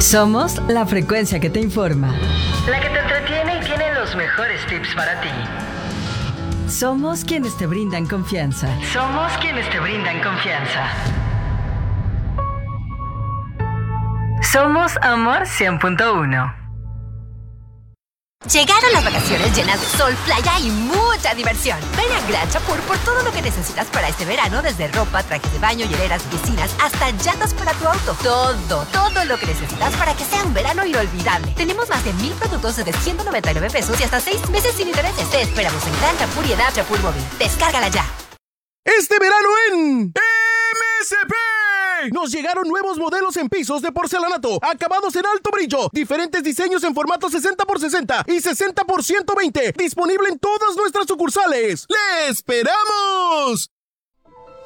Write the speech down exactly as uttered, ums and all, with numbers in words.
Somos la frecuencia que te informa, la que te entretiene y tiene los mejores tips para ti. Somos quienes te brindan confianza. Somos quienes te brindan confianza. Somos Amor cien punto uno. Llegaron las vacaciones llenas de sol, playa y mucha diversión. Ven a Gran Chapur por todo lo que necesitas para este verano, desde ropa, trajes de baño, hieleras, piscinas, hasta llantas para tu auto. Todo, todo lo que necesitas para que sea un verano inolvidable. Tenemos más de mil productos desde ciento noventa y nueve pesos y hasta seis meses sin intereses. Te esperamos en Gran Chapur y en App Chapur Móvil. Descárgala ya. Este verano en M S P nos llegaron nuevos modelos en pisos de porcelanato, acabados en alto brillo, diferentes diseños en formato sesenta por sesenta y sesenta por ciento veinte, disponible en todas nuestras sucursales. ¡Le esperamos!